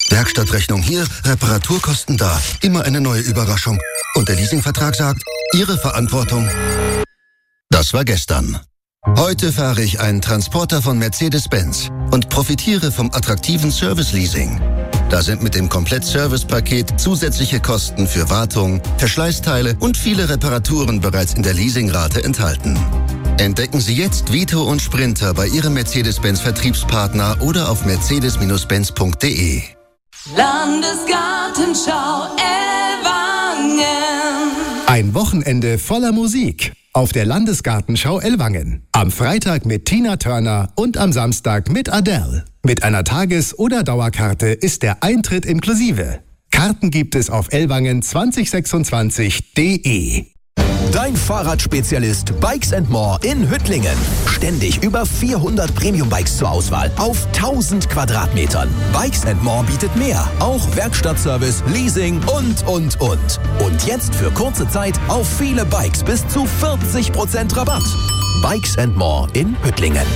Werkstattrechnung hier, Reparaturkosten da. Immer eine neue Überraschung. Und der Leasingvertrag sagt, Ihre Verantwortung. Das war gestern. Heute fahre ich einen Transporter von Mercedes-Benz und profitiere vom attraktiven Service-Leasing. Da sind mit dem Komplett-Service-Paket zusätzliche Kosten für Wartung, Verschleißteile und viele Reparaturen bereits in der Leasingrate enthalten. Entdecken Sie jetzt Vito und Sprinter bei Ihrem Mercedes-Benz-Vertriebspartner oder auf mercedes-benz.de. Landesgartenschau Ellwangen. Ein Wochenende voller Musik auf der Landesgartenschau Ellwangen. Am Freitag mit Tina Turner und am Samstag mit Adele. Mit einer Tages- oder Dauerkarte ist der Eintritt inklusive. Karten gibt es auf ellwangen2026.de. Dein Fahrradspezialist Bikes & More in Hüttlingen. Ständig über 400 Premium-Bikes zur Auswahl auf 1000 Quadratmetern. Bikes & More bietet mehr. Auch Werkstattservice, Leasing und. Und jetzt für kurze Zeit auf viele Bikes bis zu 40% Rabatt. Bikes & More in Hüttlingen.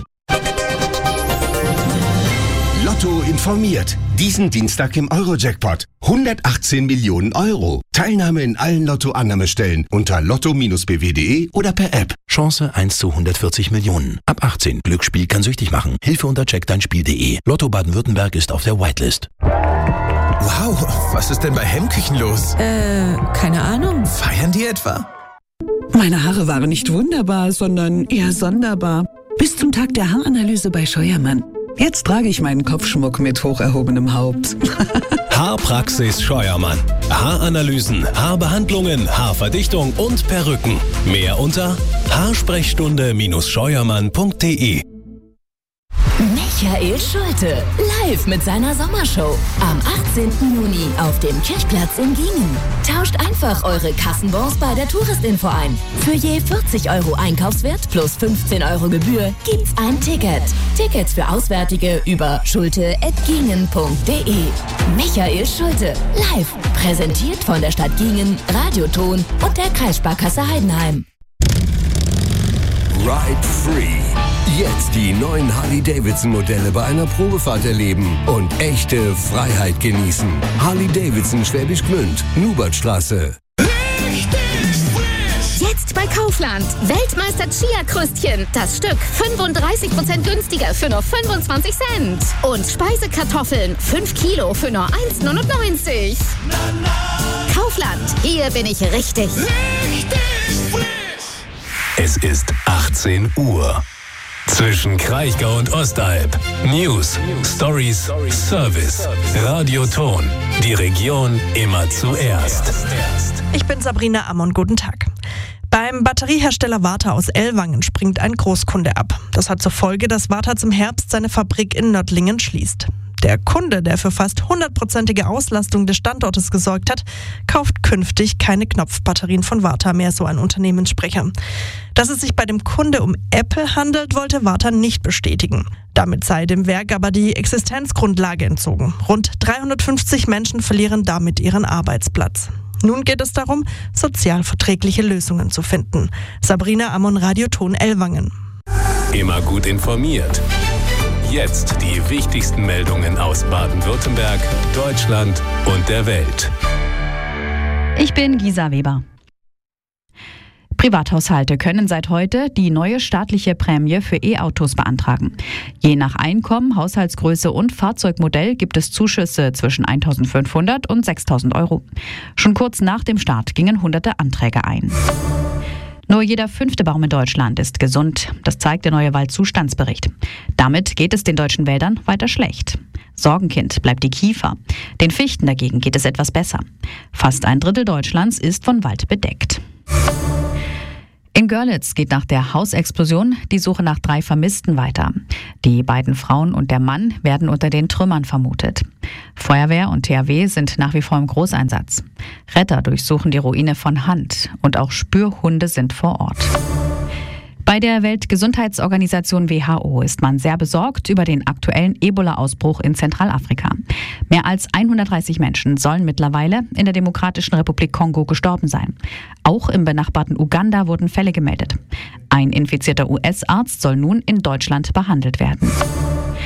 Lotto informiert. Diesen Dienstag im Eurojackpot. 118 Millionen Euro. Teilnahme in allen Lotto-Annahmestellen unter lotto-bw.de oder per App. Chance 1 zu 140 Millionen. Ab 18. Glücksspiel kann süchtig machen. Hilfe unter checkdeinspiel.de. Lotto Baden-Württemberg ist auf der Whitelist. Wow, was ist denn bei Hemmküchen los? Keine Ahnung. Feiern die etwa? Meine Haare waren nicht wunderbar, sondern eher sonderbar. Bis zum Tag der Haaranalyse bei Scheuermann. Jetzt trage ich meinen Kopfschmuck mit hoch erhobenem Haupt. Haarpraxis Scheuermann. Haaranalysen, Haarbehandlungen, Haarverdichtung und Perücken. Mehr unter haarsprechstunde-scheuermann.de. Michael Schulte, live mit seiner Sommershow. Am 18. Juni auf dem Kirchplatz in Giengen. Tauscht einfach eure Kassenbons bei der Touristinfo ein. Für je 40 € Einkaufswert plus 15 € Gebühr gibt's ein Ticket. Tickets für Auswärtige über schulte@giengen.de. Michael Schulte, live. Präsentiert von der Stadt Giengen, Radioton und der Kreissparkasse Heidenheim. Ride Free. Jetzt die neuen Harley-Davidson-Modelle bei einer Probefahrt erleben und echte Freiheit genießen. Harley-Davidson Schwäbisch Gmünd, Nubertstraße. Jetzt bei Kaufland. Weltmeister Chia-Krüstchen. Das Stück 35% günstiger für nur 25 Cent. Und Speisekartoffeln 5 Kilo für nur 1,99. Kaufland. Hier bin ich richtig. Es ist 18 Uhr. Zwischen Kraichgau und Ostalb. News, Stories, Service, Radioton. Die Region immer zuerst. Ich bin Sabrina Ammon, guten Tag. Beim Batteriehersteller Varta aus Ellwangen springt ein Großkunde ab. Das hat zur Folge, dass Varta zum Herbst seine Fabrik in Nördlingen schließt. Der Kunde, der für fast 100%ige Auslastung des Standortes gesorgt hat, kauft künftig keine Knopfbatterien von Varta mehr, so ein Unternehmenssprecher. Dass es sich bei dem Kunde um Apple handelt, wollte Varta nicht bestätigen. Damit sei dem Werk aber die Existenzgrundlage entzogen. Rund 350 Menschen verlieren damit ihren Arbeitsplatz. Nun geht es darum, sozialverträgliche Lösungen zu finden. Sabrina Ammon, Radioton Ellwangen. Immer gut informiert. Jetzt die wichtigsten Meldungen aus Baden-Württemberg, Deutschland und der Welt. Ich bin Gisa Weber. Privathaushalte können seit heute die neue staatliche Prämie für E-Autos beantragen. Je nach Einkommen, Haushaltsgröße und Fahrzeugmodell gibt es Zuschüsse zwischen 1.500 und 6.000 €. Schon kurz nach dem Start gingen hunderte Anträge ein. Nur jeder 5. Baum in Deutschland ist gesund. Das zeigt der neue Waldzustandsbericht. Damit geht es den deutschen Wäldern weiter schlecht. Sorgenkind bleibt die Kiefer. Den Fichten dagegen geht es etwas besser. Fast ein Drittel Deutschlands ist von Wald bedeckt. In Görlitz geht nach der Hausexplosion die Suche nach 3 Vermissten weiter. Die beiden Frauen und der Mann werden unter den Trümmern vermutet. Feuerwehr und THW sind nach wie vor im Großeinsatz. Retter durchsuchen die Ruine von Hand und auch Spürhunde sind vor Ort. Bei der Weltgesundheitsorganisation WHO ist man sehr besorgt über den aktuellen Ebola-Ausbruch in Zentralafrika. Mehr als 130 Menschen sollen mittlerweile in der Demokratischen Republik Kongo gestorben sein. Auch im benachbarten Uganda wurden Fälle gemeldet. Ein infizierter US-Arzt soll nun in Deutschland behandelt werden.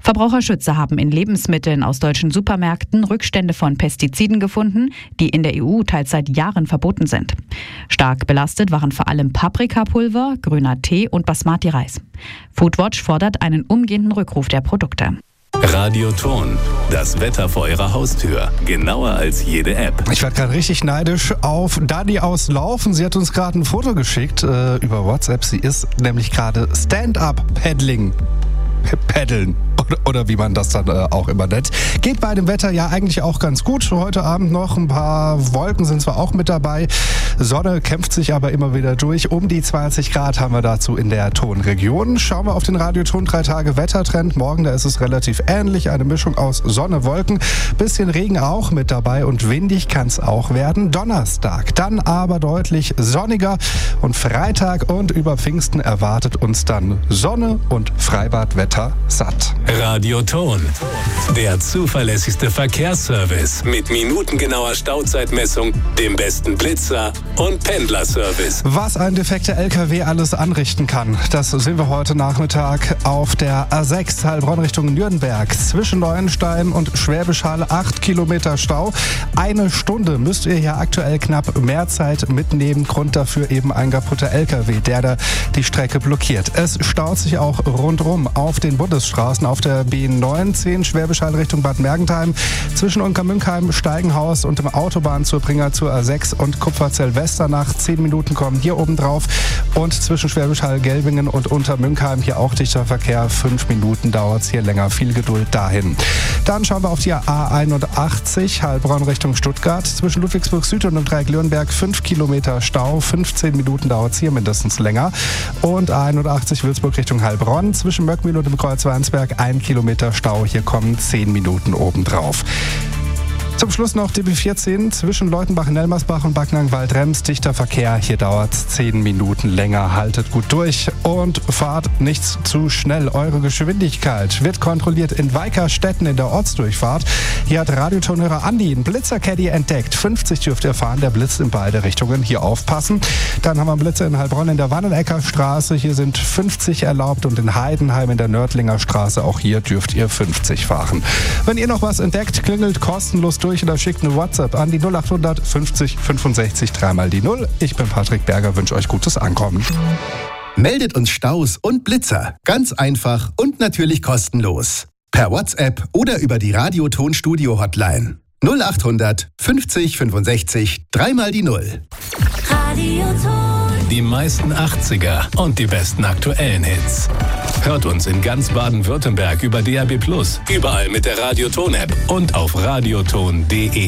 Verbraucherschützer haben in Lebensmitteln aus deutschen Supermärkten Rückstände von Pestiziden gefunden, die in der EU teils seit Jahren verboten sind. Stark belastet waren vor allem Paprikapulver, grüner Tee und Basmati-Reis. Foodwatch fordert einen umgehenden Rückruf der Produkte. Radioton, das Wetter vor Ihrer Haustür. Genauer als jede App. Ich werde gerade richtig neidisch auf Dani aus Laufen. Sie hat uns gerade ein Foto geschickt über WhatsApp. Sie ist nämlich gerade Stand-Up-Paddling. Paddeln oder wie man das dann auch immer nennt. Geht bei dem Wetter ja eigentlich auch ganz gut. Heute Abend noch ein paar Wolken sind zwar auch mit dabei. Sonne kämpft sich aber immer wieder durch. Um die 20 Grad haben wir dazu in der Tonregion. Schauen wir auf den Radioton 3 Tage Wettertrend. Morgen, da ist es relativ ähnlich. Eine Mischung aus Sonne, Wolken, bisschen Regen auch mit dabei und windig kann es auch werden. Donnerstag, dann aber deutlich sonniger und Freitag und über Pfingsten erwartet uns dann Sonne und Freibadwetter satt. Radioton, der zuverlässigste Verkehrsservice mit minutengenauer Stauzeitmessung, dem besten Blitzer und Pendlerservice. Was ein defekter LKW alles anrichten kann, das sehen wir heute Nachmittag auf der A6 Heilbronn Richtung Nürnberg. Zwischen Neuenstein und Schwäbisch Hall 8 Kilometer Stau. 1 Stunde müsst ihr hier aktuell knapp mehr Zeit mitnehmen. Grund dafür eben ein kaputter LKW, der da die Strecke blockiert. Es staut sich auch rundrum auf den Bundesstraßen auf der B19 Schwäbisch Hall Richtung Bad Mergentheim, zwischen Unkermünkheim, Steigenhaus und dem Autobahnzubringer zur A6 und Kupferzell-Wester nach 10 Minuten kommen hier oben drauf und zwischen Schwäbisch Hall, Gelbingen und Untermünkheim hier auch dichter Verkehr. 5 Minuten dauert es hier länger. Viel Geduld dahin. Dann schauen wir auf die A81 Heilbronn Richtung Stuttgart. Zwischen Ludwigsburg Süd und dem Dreieck Lürnberg 5 Kilometer Stau. 15 Minuten dauert es hier mindestens länger. Und A81 Würzburg Richtung Heilbronn. Zwischen Möckmühl und dem Kreuzweinsberg 1 Kilometer Stau. Hier kommen 10 Minuten obendrauf. Zum Schluss noch DB14 zwischen Leutenbach-Nelmersbach und Backnang-Waldrems. Dichter Verkehr, hier dauert es 10 Minuten länger. Haltet gut durch und fahrt nicht zu schnell. Eure Geschwindigkeit wird kontrolliert in Weikerstetten in der Ortsdurchfahrt. Hier hat Radiotonhörer Andi einen Blitzer-Caddy entdeckt. 50 dürft ihr fahren, der blitzt in beide Richtungen. Hier aufpassen. Dann haben wir einen Blitzer in Heilbronn in der Wannenecker Straße. Hier sind 50 erlaubt und in Heidenheim in der Nördlinger Straße. Auch hier dürft ihr 50 fahren. Wenn ihr noch was entdeckt, klingelt kostenlos durch oder schickt eine WhatsApp an die 0800 50 65 3 die 0. Ich bin Patrick Berger, wünsche euch gutes Ankommen. Meldet uns Staus und Blitzer. Ganz einfach und natürlich kostenlos. Per WhatsApp oder über die Radioton-Studio-Hotline. 0800 50 65 3 die 0. Radioton. Die meisten 80er und die besten aktuellen Hits. Hört uns in ganz Baden-Württemberg über DAB+, überall mit der Radioton-App und auf radioton.de.